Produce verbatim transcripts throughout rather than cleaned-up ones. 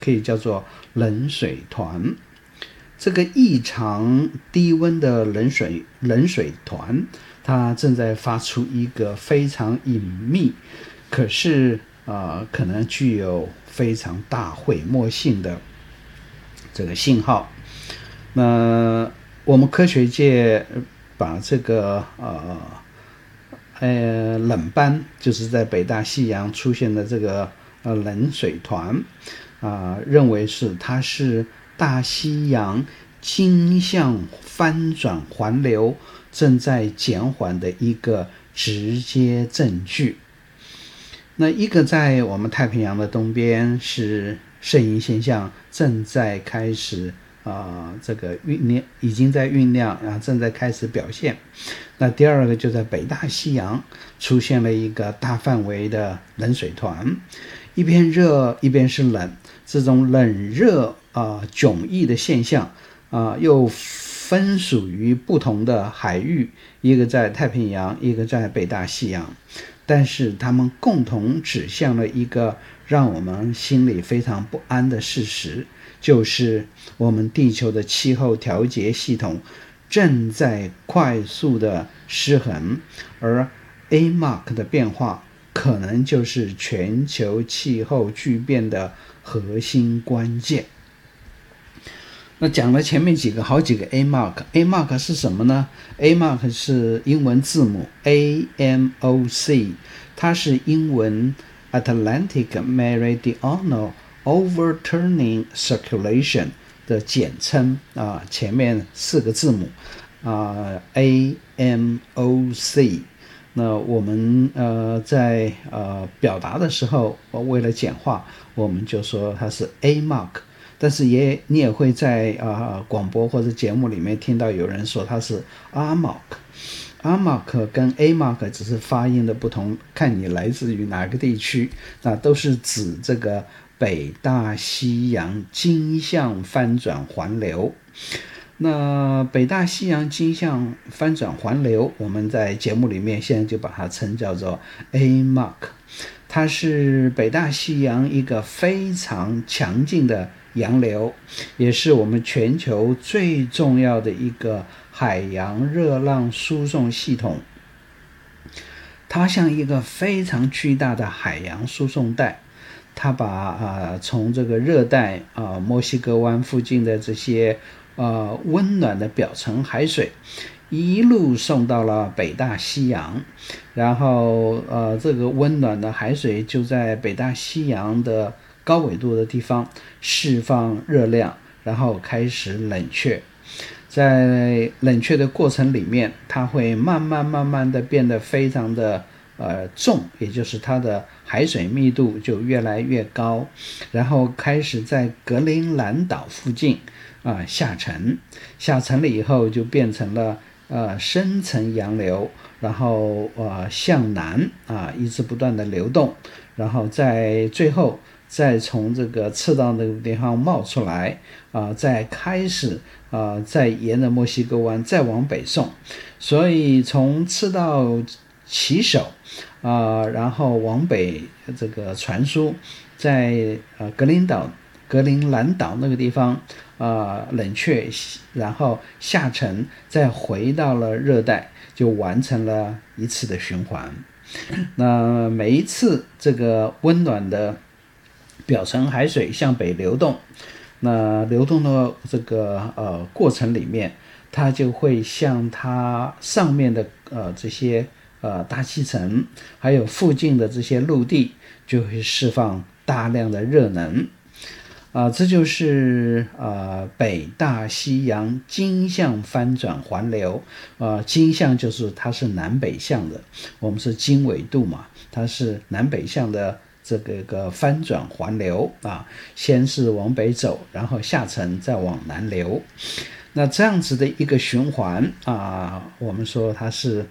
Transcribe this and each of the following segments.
可以叫做冷水团。这个异常低温的冷水冷水团，它正在发出一个非常隐秘，可是呃可能具有非常大毁灭性的这个信号。那我们科学界把这个呃呃冷斑，就是在北大西洋出现的这个呃冷水团啊、呃，认为是它是大西洋径向翻转环流正在减缓的一个直接证据。那一个在我们太平洋的东边是摄影现象正在开始啊、呃，这个酝酿已经在酝酿啊，正在开始表现。那第二个就在北大西洋出现了一个大范围的冷水团，一边热一边是冷，这种冷热啊、呃、迥异的现象啊、呃，又分属于不同的海域，一个在太平洋，一个在北大西洋，但是他们共同指向了一个让我们心里非常不安的事实，就是我们地球的气候调节系统正在快速的失衡，而 A M O C 的变化可能就是全球气候巨变的核心关键。那讲了前面几个好几个 A M O C，A M O C 是什么呢？ A M O C 是英文字母 A M O C， 它是英文 Atlantic Meridional Overturning Circulation 的简称啊，前面四个字母啊 A M O C。那我们呃在呃表达的时候，为了简化，我们就说它是 A M O C。但是也你也会在啊、呃、广播或者节目里面听到有人说它是 A M O C。A M O C 跟 A M O C 只是发音的不同，看你来自于哪个地区，那都是指这个北大西洋径向翻转环流。那北大西洋径向翻转环流，我们在节目里面现在就把它称叫做 A M O C。它是北大西洋一个非常强劲的洋流，也是我们全球最重要的一个海洋热浪输送系统。它像一个非常巨大的海洋输送带，它把呃从这个热带啊、呃、墨西哥湾附近的这些呃温暖的表层海水一路送到了北大西洋，然后呃这个温暖的海水就在北大西洋的高纬度的地方释放热量，然后开始冷却。在冷却的过程里面，它会慢慢慢慢的变得非常的呃重，也就是它的海水密度就越来越高，然后开始在格陵兰岛附近啊、呃、下沉，下沉了以后就变成了呃深层洋流，然后呃向南啊、呃、一直不断的流动，然后在最后再从这个赤道那个地方冒出来啊、呃，再开始啊、呃，再沿着墨西哥湾再往北送，所以从赤道起手啊、呃，然后往北这个传输，在呃格林岛、格陵兰岛那个地方啊、呃、冷却，然后下沉，再回到了热带，就完成了一次的循环。那每一次这个温暖的表层海水向北流动，那流动的这个呃过程里面，它就会向它上面的呃这些呃大气层，还有附近的这些陆地，就会释放大量的热能。啊、呃，这就是呃北大西洋径向翻转环流。呃，径向就是它是南北向的，我们是经纬度嘛，它是南北向的这个个翻转环流啊，先是往北走，然后下沉，再往南流。那这样子的一个循环啊，我们说它是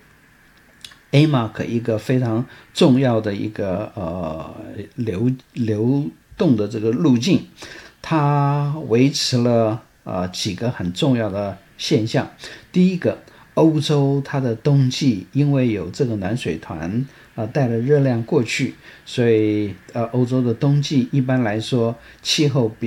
A M O C 一个非常重要的一个呃流流动的这个路径，它维持了呃几个很重要的现象。第一个，欧洲它的冬季因为有这个暖水团啊、呃、带了热量过去，所以呃欧洲的冬季一般来说气候比